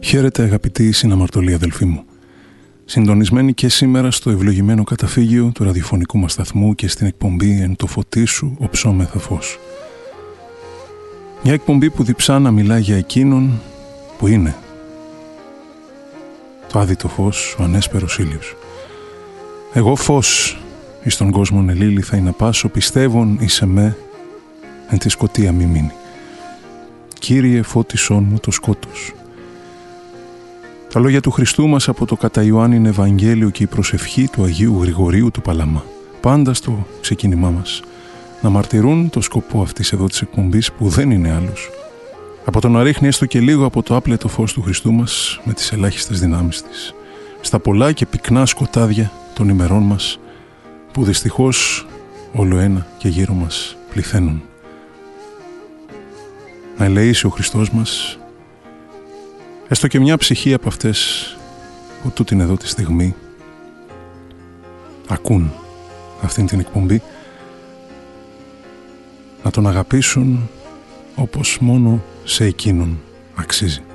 Χαίρετε αγαπητοί συναμαρτωλοί αδελφοί μου. Συντονισμένοι και σήμερα στο ευλογημένο καταφύγιο του ραδιοφωνικού μας σταθμού και στην εκπομπή «Εν το φωτί σου οψόμεθα φως». Μια εκπομπή που διψά να μιλά για εκείνον που είναι το άδειτο φως, ο ανέσπερος ήλιος. Εγώ φως εις τον κόσμον ελίλη θα είναι πάσο, πιστεύων εις εμέ εν τη σκοτία μη μείνει. Κύριε φώτισόν μου το σκότος. Τα λόγια του Χριστού μας από το κατά Ιωάννην Ευαγγέλιο και η προσευχή του Αγίου Γρηγορίου του Παλαμά, πάντα στο ξεκίνημά μας, να μαρτυρούν το σκοπό αυτής εδώ της εκπομπής που δεν είναι άλλος από το να ρίχνει έστω και λίγο από το άπλετο φως του Χριστού μας με τις ελάχιστες δυνάμεις της στα πολλά και πυκνά σκοτάδια των ημερών μας που δυστυχώς όλο ένα και γύρω μας πληθαίνουν. Να ελεήσει ο Χριστός μας έστω και μια ψυχή από αυτές που τούτην εδώ τη στιγμή ακούν αυτήν την εκπομπή, να τον αγαπήσουν όπως μόνο σε εκείνον αξίζει.